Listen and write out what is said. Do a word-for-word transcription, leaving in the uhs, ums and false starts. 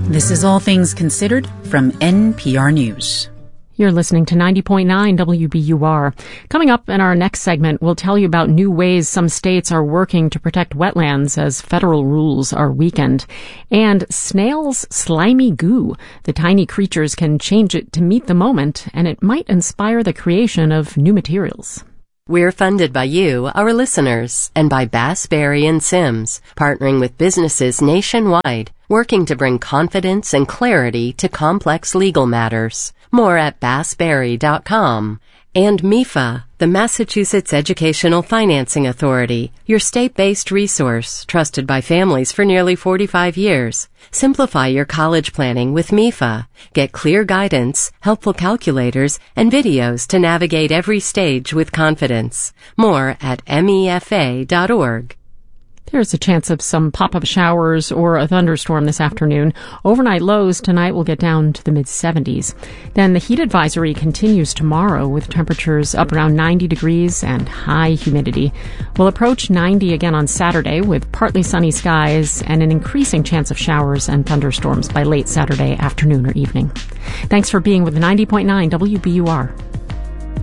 This is All Things Considered from N P R News. You're listening to ninety point nine W B U R. Coming up in our next segment, we'll tell you about new ways some states are working to protect wetlands as federal rules are weakened. And snails' slimy goo. The tiny creatures can change it to meet the moment, and it might inspire the creation of new materials. We're funded by you, our listeners, and by Bass, Berry and Sims, partnering with businesses nationwide, working to bring confidence and clarity to complex legal matters. More at bass berry dot com. And M I F A, the Massachusetts Educational Financing Authority, your state-based resource, trusted by families for nearly forty-five years. Simplify your college planning with M I F A. Get clear guidance, helpful calculators, and videos to navigate every stage with confidence. More at M E F A dot org. There's a chance of some pop-up showers or a thunderstorm this afternoon. Overnight lows tonight will get down to the mid-seventies. Then the heat advisory continues tomorrow with temperatures up around ninety degrees and high humidity. We'll approach ninety again on Saturday with partly sunny skies and an increasing chance of showers and thunderstorms by late Saturday afternoon or evening. Thanks for being with ninety point nine W B U R.